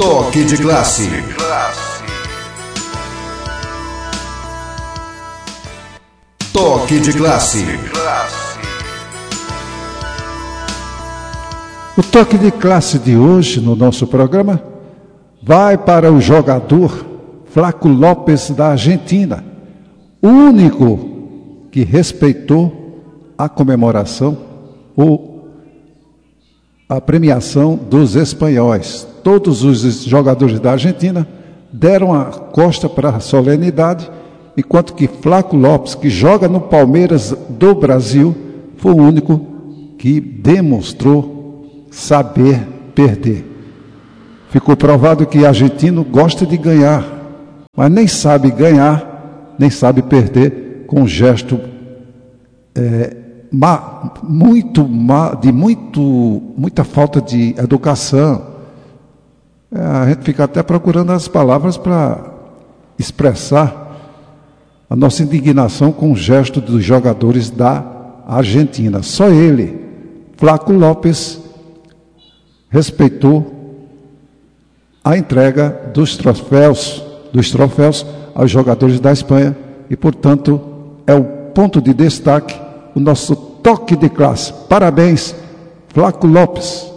Toque de classe. Toque de classe. O toque de classe de hoje no nosso programa vai para o jogador Flaco Lopes da Argentina, o único que respeitou a comemoração ou a premiação dos espanhóis. Todos os jogadores da Argentina deram a costa para a solenidade, enquanto que Flaco Lopes, que joga no Palmeiras do Brasil, foi o único que demonstrou saber perder. Ficou provado que argentino gosta de ganhar, mas nem sabe ganhar, nem sabe perder, com um gesto muita falta de educação. A gente fica até procurando as palavras para expressar a nossa indignação com o gesto dos jogadores da Argentina. Só ele, Flaco Lopes, respeitou a entrega dos troféus aos jogadores da Espanha e, portanto, é o ponto de destaque, o nosso toque de classe. Parabéns, Flaco Lopes.